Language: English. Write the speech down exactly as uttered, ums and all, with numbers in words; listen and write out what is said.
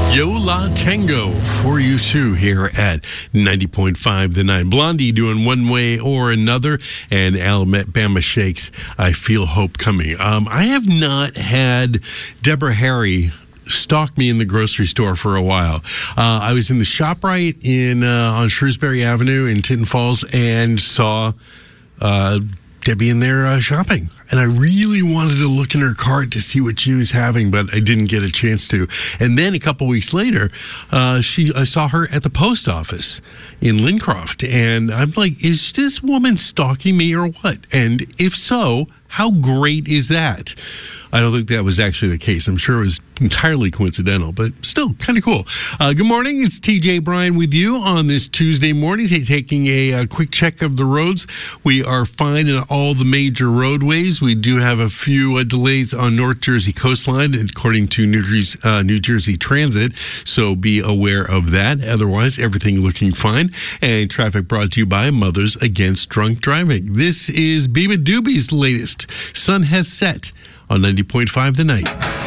Yo La Tango for you too here at ninety point five The Night. Blondie doing One Way or Another, and Alabama Shakes, I Feel Hope Coming. Um, I have not had Deborah Harry stalk me in the grocery store for a while. Uh, I was in the ShopRite in uh, on Shrewsbury Avenue in Tinton Falls and saw uh, Debbie in there uh, shopping. And I really wanted to look in her cart to see what she was having, but I didn't get a chance to. And then a couple weeks later, uh, she I saw her at the post office in Lincroft. And I'm like, is this woman stalking me or what? And if so, how great is that? I don't think that was actually the case. I'm sure it was entirely coincidental, but still kind of cool. Uh, good morning. It's T J Bryan with you on this Tuesday morning, taking a, a quick check of the roads. We are fine in all the major roadways. We do have a few uh, delays on North Jersey coastline, according to New Jersey, uh, New Jersey Transit, so be aware of that. Otherwise, everything looking fine. And traffic brought to you by Mothers Against Drunk Driving. This is Biba Doobie's latest. Sun has set on ninety point five The Night.